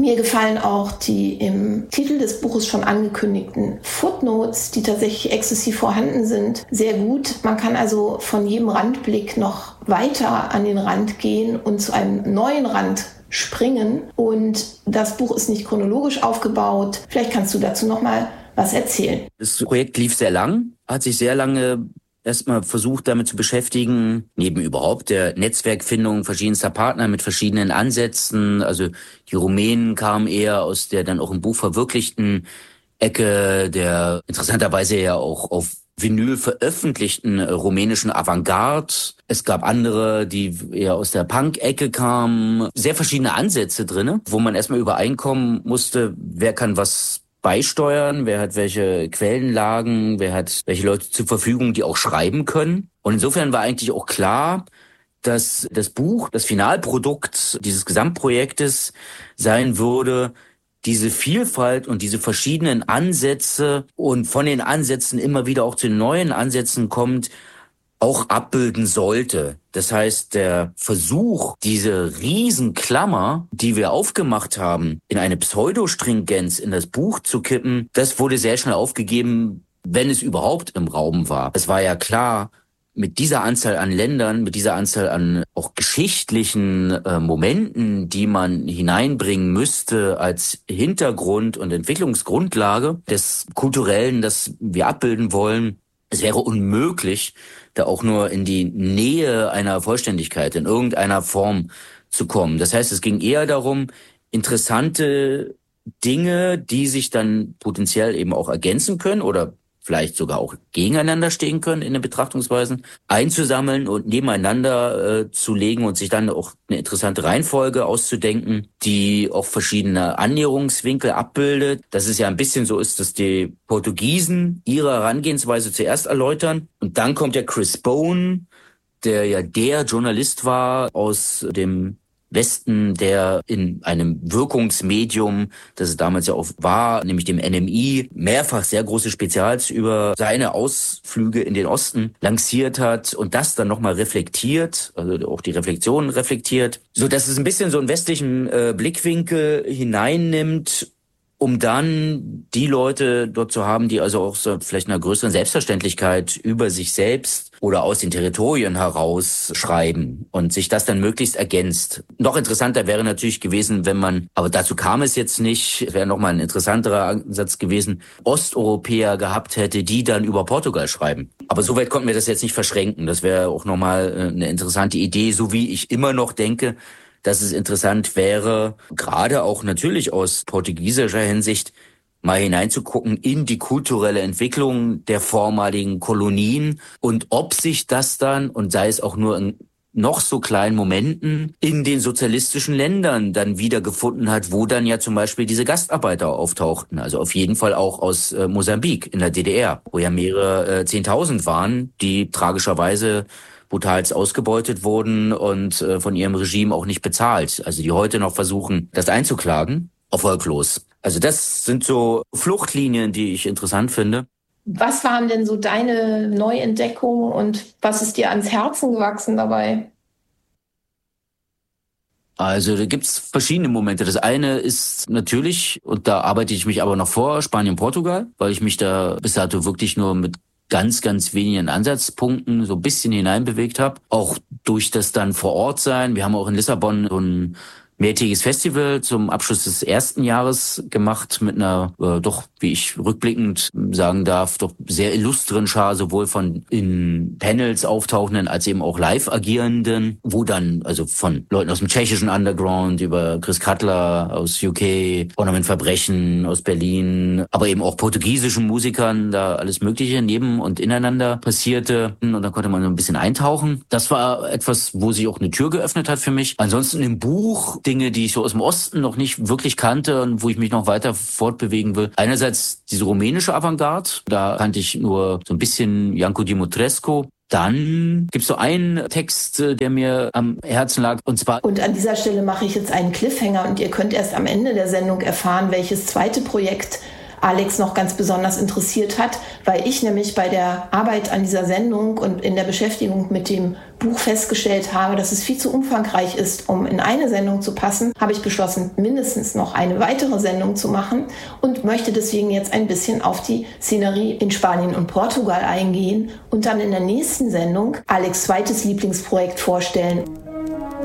Mir gefallen auch die im Titel des Buches schon angekündigten Footnotes, die tatsächlich exzessiv vorhanden sind, sehr gut. Man kann also von jedem Randblick noch weiter an den Rand gehen und zu einem neuen Rand springen. Und das Buch ist nicht chronologisch aufgebaut. Vielleicht kannst du dazu noch mal was erzählen. Das Projekt lief sehr lang, hat sich sehr lange erstmal versucht, damit zu beschäftigen, neben überhaupt der Netzwerkfindung verschiedenster Partner mit verschiedenen Ansätzen. Also die Rumänen kamen eher aus der dann auch im Buch verwirklichten Ecke der interessanterweise ja auch auf Vinyl veröffentlichten rumänischen Avantgarde. Es gab andere, die eher aus der Punk-Ecke kamen. Sehr verschiedene Ansätze drinne, wo man erstmal übereinkommen musste, wer kann was beisteuern, wer hat welche Quellenlagen, wer hat welche Leute zur Verfügung, die auch schreiben können. Und insofern war eigentlich auch klar, dass das Buch, das Finalprodukt dieses Gesamtprojektes sein würde, diese Vielfalt und diese verschiedenen Ansätze und von den Ansätzen immer wieder auch zu neuen Ansätzen kommt, auch abbilden sollte. Das heißt, der Versuch, diese Riesenklammer, die wir aufgemacht haben, in eine Pseudostringenz in das Buch zu kippen, das wurde sehr schnell aufgegeben, wenn es überhaupt im Raum war. Es war ja klar, mit dieser Anzahl an Ländern, mit dieser Anzahl an auch geschichtlichen Momenten, die man hineinbringen müsste als Hintergrund und Entwicklungsgrundlage des Kulturellen, das wir abbilden wollen, es wäre unmöglich, da auch nur in die Nähe einer Vollständigkeit in irgendeiner Form zu kommen. Das heißt, es ging eher darum, interessante Dinge, die sich dann potenziell eben auch ergänzen können oder vielleicht sogar auch gegeneinander stehen können in den Betrachtungsweisen, einzusammeln und nebeneinander zu legen und sich dann auch eine interessante Reihenfolge auszudenken, die auch verschiedene Annäherungswinkel abbildet. Das ist ja ein bisschen so ist, dass die Portugiesen ihre Herangehensweise zuerst erläutern und dann kommt ja Chris Bone, der ja der Journalist war aus dem Westen, der in einem Wirkungsmedium, das es damals ja auch war, nämlich dem NMI, mehrfach sehr große Spezials über seine Ausflüge in den Osten lanciert hat und das dann nochmal reflektiert, also auch die Reflexion reflektiert, so dass es ein bisschen so einen westlichen Blickwinkel hineinnimmt, um dann die Leute dort zu haben, die also auch so vielleicht einer größeren Selbstverständlichkeit über sich selbst oder aus den Territorien heraus schreiben und sich das dann möglichst ergänzt. Noch interessanter wäre natürlich gewesen, wenn man, aber dazu kam es jetzt nicht, wäre nochmal ein interessanterer Ansatz gewesen, Osteuropäer gehabt hätte, die dann über Portugal schreiben. Aber soweit konnten wir das jetzt nicht verschränken. Das wäre auch nochmal eine interessante Idee, so wie ich immer noch denke, dass es interessant wäre, gerade auch natürlich aus portugiesischer Hinsicht, mal hineinzugucken in die kulturelle Entwicklung der vormaligen Kolonien und ob sich das dann, und sei es auch nur in noch so kleinen Momenten, in den sozialistischen Ländern dann wiedergefunden hat, wo dann ja zum Beispiel diese Gastarbeiter auftauchten. Also auf jeden Fall auch aus Mosambik in der DDR, wo ja mehrere 10.000 waren, die tragischerweise brutalst ausgebeutet wurden und von ihrem Regime auch nicht bezahlt. Also die heute noch versuchen, das einzuklagen, erfolglos. Also das sind so Fluchtlinien, die ich interessant finde. Was waren denn so deine Neuentdeckungen und was ist dir ans Herzen gewachsen dabei? Also da gibt's verschiedene Momente. Das eine ist natürlich, und da arbeite ich mich aber noch vor, Spanien, Portugal, weil ich mich da bis dato wirklich nur mit ganz, ganz wenigen Ansatzpunkten so ein bisschen hineinbewegt habe. Auch durch das dann vor Ort sein. Wir haben auch in Lissabon so ein mehrtägiges Festival zum Abschluss des ersten Jahres gemacht mit einer doch, wie ich rückblickend sagen darf, doch sehr illustren Schar, sowohl von in Panels auftauchenden als eben auch live agierenden, wo dann also von Leuten aus dem tschechischen Underground über Chris Cutler aus UK, Ornament Verbrechen aus Berlin, aber eben auch portugiesischen Musikern, da alles Mögliche neben und ineinander passierte und dann konnte man so ein bisschen eintauchen. Das war etwas, wo sich auch eine Tür geöffnet hat für mich. Ansonsten im Buch Dinge, die ich so aus dem Osten noch nicht wirklich kannte und wo ich mich noch weiter fortbewegen will. Einerseits diese rumänische Avantgarde, da kannte ich nur so ein bisschen Janko Dimitrescu. Dann gibt's so einen Text, der mir am Herzen lag, und zwar... Und an dieser Stelle mache ich jetzt einen Cliffhanger und ihr könnt erst am Ende der Sendung erfahren, welches zweite Projekt Alex noch ganz besonders interessiert hat, weil ich nämlich bei der Arbeit an dieser Sendung und in der Beschäftigung mit dem Buch festgestellt habe, dass es viel zu umfangreich ist, um in eine Sendung zu passen, habe ich beschlossen, mindestens noch eine weitere Sendung zu machen und möchte deswegen jetzt ein bisschen auf die Szenerie in Spanien und Portugal eingehen und dann in der nächsten Sendung Alex' zweites Lieblingsprojekt vorstellen.